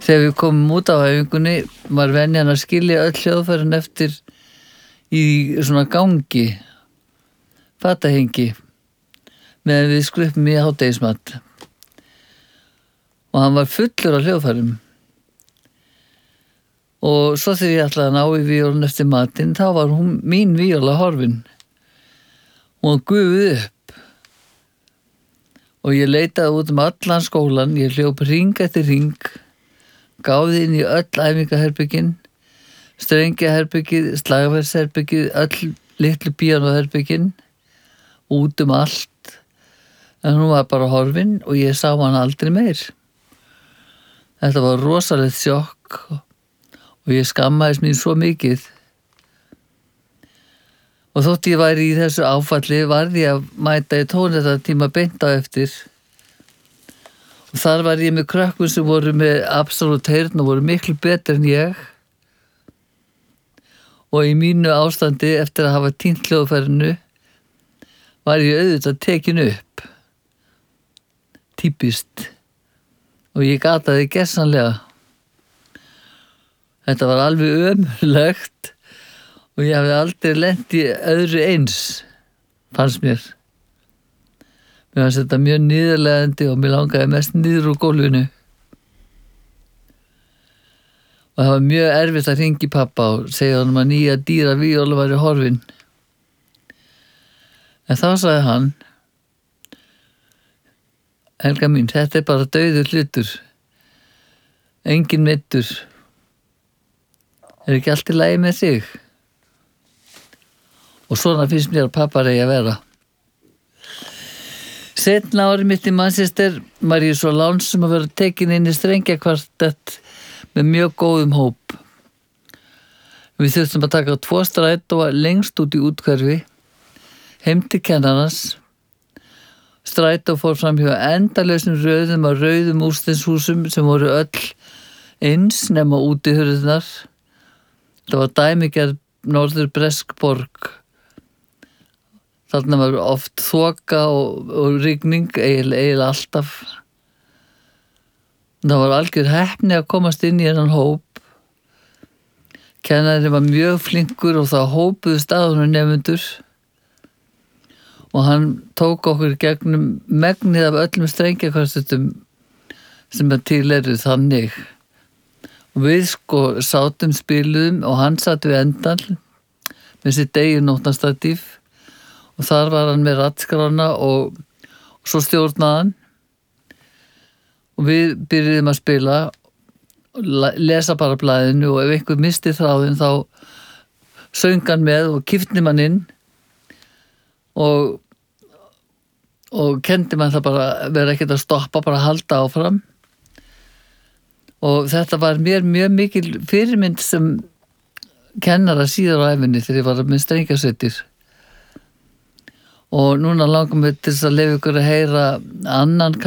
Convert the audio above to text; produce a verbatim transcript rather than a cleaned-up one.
þegar við komum út á æfingunni var venjan að skilja öll hljóðfærin eftir í svona gangi, fatahengi, meðan við skruppum í hádegismat. Og hann var fullur af hljóðfærum. Og svo þegar ég ætlaði að ná í víólun eftir matinn, þá var hún, mín víóla horfin. Hún var gufuð upp. Og ég leitaði út um allan skólan, ég hljóp hring eftir hring, gáði inn í öll æfingaherbyggin, strengjaherbyggið, slagverksherbyggið, öll litlu píanóherbyggin, út um allt. En hún var bara horfin og ég sá hann aldrei meir. Þetta var rosalegt sjokk og ég skammaðist mín svo mikið. Og þótt ég væri í þessu áfalli varð ég að mæta í tónlistartíma beint á eftir. Og þar var ég með krökkum sem voru með absolutt heyrn og voru miklu betri en ég. Og í mínu ástandi eftir að hafa týnt hljóðfærinu var ég auðvitað tekin upp. Típist. Og ég gataði gersamlega. Þetta var alveg ömurlegt. Og ég hafði aldrei lent í öðru eins, fannst mér. Mér fannst þetta mjög niðurlegandi og mér langaði mest niður úr gólfinu. Og það var mjög erfitt að hringi pappa og segja honum að nýja dýra víóla væri horfin. En þá sagði hann, Helga mín, þetta er bara dauður hlutur. Engin meiddur. Er ekki allt í lagi með þig? Og svona finnst mér að pappa eigi að vera. Seinna árið mitt í Manchester var ég svo lánsum að vera tekin inn í strengjakvartett með mjög góðum hóp. Við þurftum að taka tvo strætó lengst út í úthverfi, heim til kennarans. Strætó fór fram hjá endalausum röðum af rauðum úrsteinshúsum sem voru öll eins nema útihurðirnar. Það var dæmigerð norður bresk borg. Þarna var oft þoka og, og rigning, eiginlega, eiginlega alltaf. Það var algjör heppni að komast inn í hennan hóp. Kennarinn var mjög flinkur og það hópuðu staðunum nemendur. Og hann tók okkur gegnum megnið af öllum strengjakvartettum sem að til eru þannig. Og við sko sátum spiluðum og hann satt við endan með sitt eigin nótnastatíf. Og þar var hann með rattskrána og, og svo stjórnaði hann. Og við byrjuðum að spila, lesa bara blaðinu og ef einhver misti þráðinn þá söng hann með og kippti mann inn og, og kendi mann það bara vera ekkert að stoppa, bara að halda áfram. Og þetta var mér mjög mikil fyrirmynd sem kennara síðar á æfinni þegar ég var með strengjasettir. Og núna langar mér til þess að leyfa ykkur að heyra annan